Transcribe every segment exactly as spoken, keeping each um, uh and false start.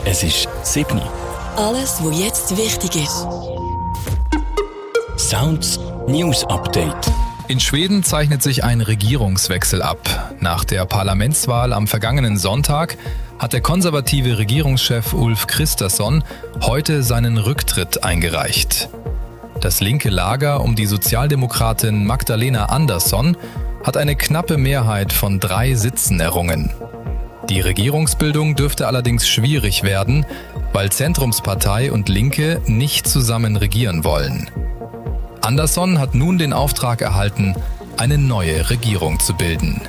Es ist sieben. Alles, was jetzt wichtig ist. Sounds News Update. In Schweden zeichnet sich ein Regierungswechsel ab. Nach der Parlamentswahl am vergangenen Sonntag hat der konservative Regierungschef Ulf Kristersson heute seinen Rücktritt eingereicht. Das linke Lager um die Sozialdemokratin Magdalena Andersson hat eine knappe Mehrheit von drei Sitzen errungen. Die Regierungsbildung dürfte allerdings schwierig werden, weil Zentrumspartei und Linke nicht zusammen regieren wollen. Andersson hat nun den Auftrag erhalten, eine neue Regierung zu bilden.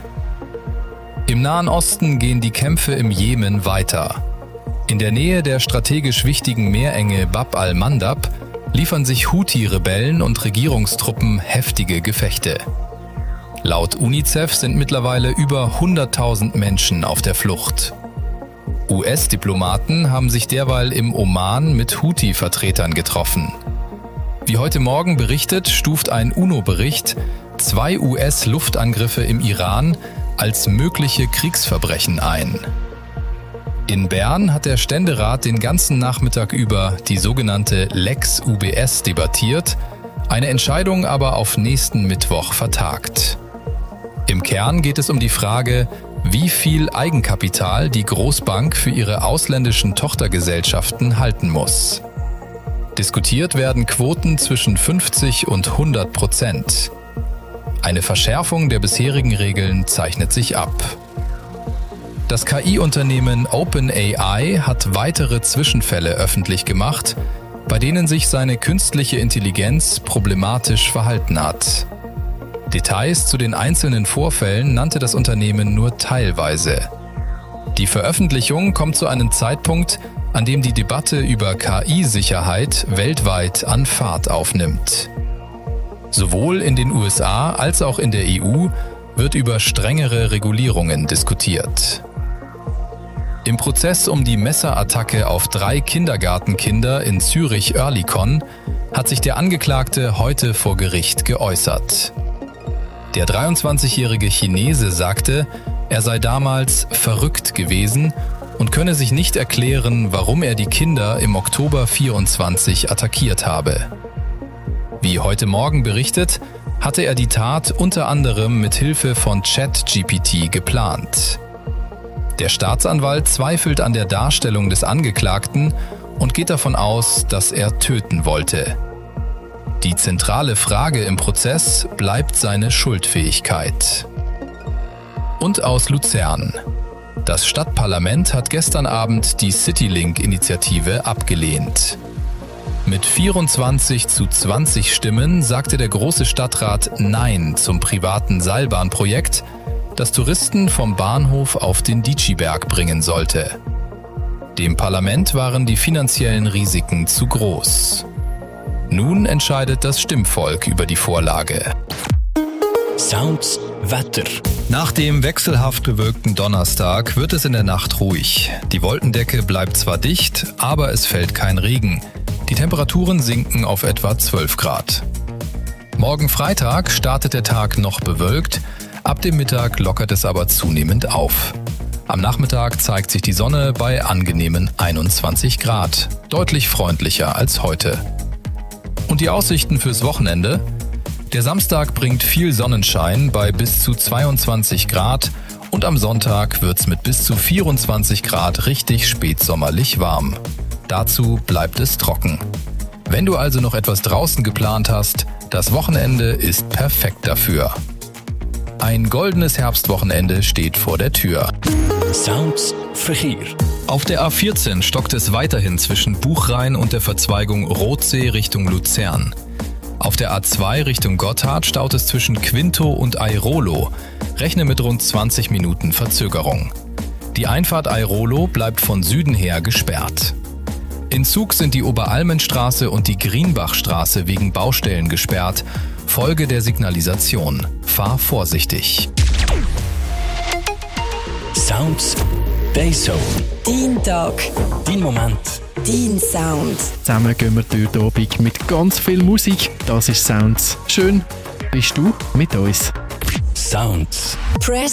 Im Nahen Osten gehen die Kämpfe im Jemen weiter. In der Nähe der strategisch wichtigen Meerenge Bab al-Mandab liefern sich Houthi-Rebellen und Regierungstruppen heftige Gefechte. Laut UNICEF sind mittlerweile über hunderttausend Menschen auf der Flucht. U S-Diplomaten haben sich derweil im Oman mit Houthi-Vertretern getroffen. Wie heute Morgen berichtet, stuft ein UNO-Bericht zwei U S-Luftangriffe im Iran als mögliche Kriegsverbrechen ein. In Bern hat der Ständerat den ganzen Nachmittag über die sogenannte Lex U B S debattiert, eine Entscheidung aber auf nächsten Mittwoch vertagt. Im Kern geht es um die Frage, wie viel Eigenkapital die Großbank für ihre ausländischen Tochtergesellschaften halten muss. Diskutiert werden Quoten zwischen fünfzig und hundert Prozent. Eine Verschärfung der bisherigen Regeln zeichnet sich ab. Das K I-Unternehmen OpenAI hat weitere Zwischenfälle öffentlich gemacht, bei denen sich seine künstliche Intelligenz problematisch verhalten hat. Details zu den einzelnen Vorfällen nannte das Unternehmen nur teilweise. Die Veröffentlichung kommt zu einem Zeitpunkt, an dem die Debatte über K I-Sicherheit weltweit an Fahrt aufnimmt. Sowohl in den U S A als auch in der E U wird über strengere Regulierungen diskutiert. Im Prozess um die Messerattacke auf drei Kindergartenkinder in Zürich-Oerlikon hat sich der Angeklagte heute vor Gericht geäußert. Der dreiundzwanzigjährige Chinese sagte, er sei damals verrückt gewesen und könne sich nicht erklären, warum er die Kinder im Oktober vierundzwanzig attackiert habe. Wie heute Morgen berichtet, hatte er die Tat unter anderem mit Hilfe von ChatGPT geplant. Der Staatsanwalt zweifelt an der Darstellung des Angeklagten und geht davon aus, dass er töten wollte. Die zentrale Frage im Prozess bleibt seine Schuldfähigkeit. Und aus Luzern. Das Stadtparlament hat gestern Abend die Citylink-Initiative abgelehnt. Mit vierundzwanzig zu zwanzig Stimmen sagte der Große Stadtrat Nein zum privaten Seilbahnprojekt, das Touristen vom Bahnhof auf den Dietschiberg bringen sollte. Dem Parlament waren die finanziellen Risiken zu groß. Nun entscheidet das Stimmvolk über die Vorlage. Sounds Wetter. Nach dem wechselhaft bewölkten Donnerstag wird es in der Nacht ruhig. Die Wolkendecke bleibt zwar dicht, aber es fällt kein Regen. Die Temperaturen sinken auf etwa zwölf Grad. Morgen Freitag startet der Tag noch bewölkt, ab dem Mittag lockert es aber zunehmend auf. Am Nachmittag zeigt sich die Sonne bei angenehmen einundzwanzig Grad, deutlich freundlicher als heute. Und die Aussichten fürs Wochenende? Der Samstag bringt viel Sonnenschein bei bis zu zweiundzwanzig Grad und am Sonntag wird's mit bis zu vierundzwanzig Grad richtig spätsommerlich warm. Dazu bleibt es trocken. Wenn du also noch etwas draußen geplant hast, das Wochenende ist perfekt dafür. Ein goldenes Herbstwochenende steht vor der Tür. Sounds Verkehr. Auf der A vierzehn stockt es weiterhin zwischen Buchrhein und der Verzweigung Rothsee Richtung Luzern. Auf der A zwei Richtung Gotthard staut es zwischen Quinto und Airolo. Rechne mit rund zwanzig Minuten Verzögerung. Die Einfahrt Airolo bleibt von Süden her gesperrt. In Zug sind die Oberalmenstraße und die Grienbachstraße wegen Baustellen gesperrt. Folge der Signalisation. Fahr vorsichtig. Sounds Dayzone. Dein Tag. Dein Moment. Dein Sound. Zusammen gehen wir durch den Abend mit ganz viel Musik. Das ist Sounds. Schön bist du mit uns. Sounds. Press